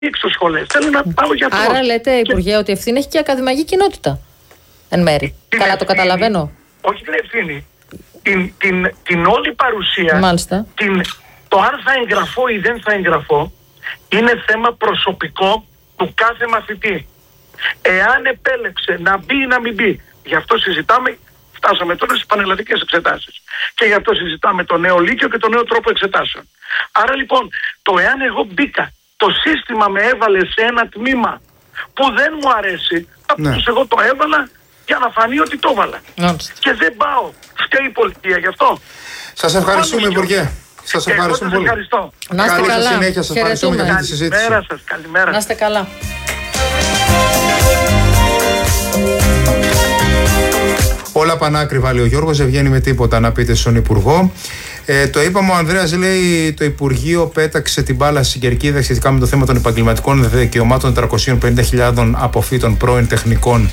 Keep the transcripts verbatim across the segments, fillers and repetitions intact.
σχολές. Θέλω να πάω για αυτό. Άρα λέτε, Υπουργέ, ότι ευθύνη έχει και η ακαδημαϊκή κοινότητα. Εν μέρη. Την Καλά ευθύνη, το καταλαβαίνω. Όχι την ευθύνη. Την, την, την όλη παρουσία. Μάλιστα. Την, το αν θα εγγραφώ ή δεν θα εγγραφώ είναι θέμα προσωπικό του κάθε μαθητή. Εάν επέλεξε να μπει ή να μην μπει, γι' αυτό συζητάμε. Φτάσαμε τώρα στις πανελλαδικές εξετάσεις. Και γι' αυτό συζητάμε το νέο λύκειο και το νέο τρόπο εξετάσεων. Άρα λοιπόν, το εάν εγώ μπήκα, το σύστημα με έβαλε σε ένα τμήμα που δεν μου αρέσει, απλώς ναι. εγώ το έβαλα για να φανεί ότι το έβαλα. Ναι. Και δεν πάω. Φταίει η πολιτεία γι' αυτό. Σας ευχαριστούμε, Υπουργέ. Σας ευχαριστούμε πολύ. Ευχαριστώ. Να είστε καλά. Συνέχεια, σας ευχαριστούμε για αυτή τη συζήτηση. Καλημέρα σας. Καλημέρα. Να είστε καλά. Όλα πανάκριβα, λέει ο Γιώργος, δεν βγαίνει με τίποτα να πείτε στον Υπουργό. Ε, το είπαμε, ο Ανδρέας λέει: το Υπουργείο πέταξε την μπάλα στην κερκίδα σχετικά με το θέμα των επαγγελματικών δικαιωμάτων τριακόσιες πενήντα χιλιάδες αποφύτων πρώην τεχνικών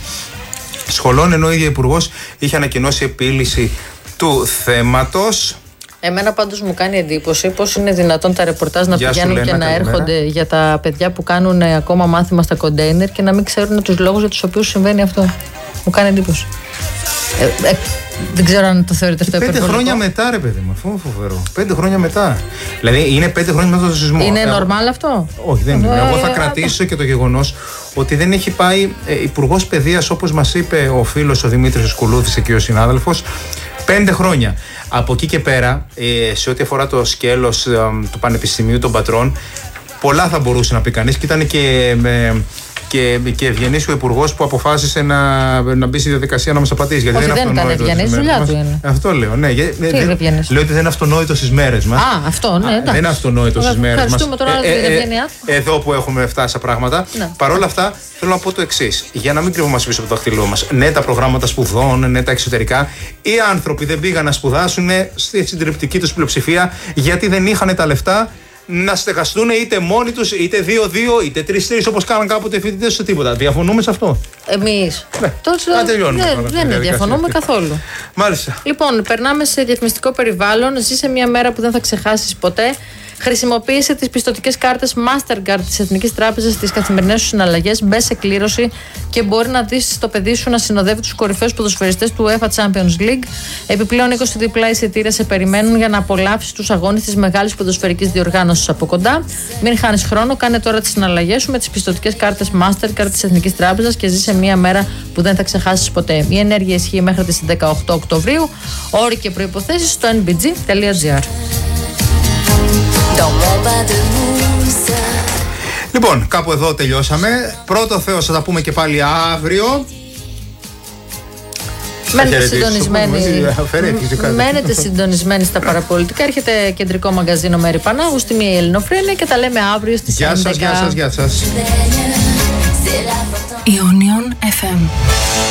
σχολών, ενώ ο ίδιος Υπουργός είχε ανακοινώσει επίλυση του θέματος. Εμένα πάντως μου κάνει εντύπωση πώς είναι δυνατόν τα ρεπορτάζ να Γεια πηγαίνουν σου, και Λένα, να καλημέρα. έρχονται για τα παιδιά που κάνουν ακόμα μάθημα στα κοντέινερ και να μην ξέρουν τους λόγους για τους οποίους συμβαίνει αυτό. Μου κάνει εντύπωση. Ε, ε, δεν ξέρω αν το θεωρείτε αυτό Πέντε υπερβολικό. χρόνια μετά, ρε παιδί μου, αφού φοβερό. Πέντε χρόνια μετά. Δηλαδή είναι πέντε χρόνια μετά τον σεισμό. Είναι Εγώ- normal αυτό? Όχι, δεν είναι. Ε, Εγώ θα ε, κρατήσω και το γεγονός ότι δεν έχει πάει ε, Υπουργός Παιδείας, όπως μας είπε ο φίλος ο Δημήτρης Σκουλούθης εκεί ο συνάδελφος, πέντε χρόνια. Από εκεί και πέρα, ε, σε ό,τι αφορά το σκέλος ε, του Πανεπιστημίου των Πατρών, πολλά θα μπορούσε να πει κανείς και ήταν και. Ε, Και, και ευγενής ο Υπουργός που αποφάσισε να, να μπει στη διαδικασία να μας απαντήσει. Γιατί Όχι, δεν, δεν είναι ήταν αυτονόητο ευγενής, στις δουλειά μέρες του μας. είναι. Αυτό λέω, ναι. Για- Τι δεν- είναι ευγενής? Λέω ότι δεν είναι αυτονόητο στις μέρες μας. Α, αυτό, ναι, Α, εντάξει. δεν είναι αυτονόητο στις μέρες μας. Ευχαριστούμε τώρα για την ευγένειά του. Εδώ που έχουμε φτάσει στα πράγματα. Ναι. Παρ' όλα αυτά, θέλω να πω το εξής. Για να μην κρυβόμαστε πίσω από το δάχτυλό μας. Ναι, τα προγράμματα σπουδών, ναι, τα εξωτερικά. Οι άνθρωποι δεν πήγαν να σπουδάσουν στη συντριπτική τους πλειοψηφία γιατί δεν είχαν τα λεφτά να στεγαστούν είτε μόνοι τους, είτε δύο-δύο, είτε τρεις-τρεις, όπως κάναν κάποτε οι φοιτητές σε τίποτα. Διαφωνούμε σε αυτό? Εμείς. Ναι, Τόσο- να τελειώνουμε ναι, τώρα τη δεν διαδικασία διαφωνούμε αυτή. καθόλου. Μάλιστα. Λοιπόν, περνάμε σε διαφημιστικό περιβάλλον. Ζει σε μια μέρα που δεν θα ξεχάσεις ποτέ. Χρησιμοποίησε τις πιστωτικές κάρτες Mastercard της Εθνικής Τράπεζας στις καθημερινές σου συναλλαγές. Μπες σε κλήρωση και μπορεί να δεις το παιδί σου να συνοδεύει τους κορυφαίους ποδοσφαιριστές του UEFA Champions League. Επιπλέον, είκοσι διπλά εισιτήρια σε περιμένουν για να απολαύσεις τους αγώνες της μεγάλης ποδοσφαιρικής διοργάνωσης από κοντά. Μην χάνεις χρόνο, κάνε τώρα τις συναλλαγές σου με τις πιστωτικές κάρτες Mastercard της Εθνικής Τράπεζας και ζει σε μια μέρα που δεν θα ξεχάσεις ποτέ. Η ενέργεια ισχύει μέχρι τις δεκαοκτώ Οκτωβρίου. Όροι και προϋποθέσεις στο εν μπι τζι τελεία τζι άρ. Λοιπόν, κάπου εδώ τελειώσαμε. Πρώτο Θεός, θα τα πούμε και πάλι αύριο. Μένετε χαιρετήσεις, συντονισμένοι, το πούμε, αφαιρέθηκες κάτι. μένετε συντονισμένοι στα παραπολιτικά. Έρχεται κεντρικό μαγκαζίνο Μέρη Πανάγου στη μία η Ελληνοφρένεια και τα λέμε αύριο στις Γεια σας, έντεκα. γεια σας, γεια σας. Ionion εφ εμ.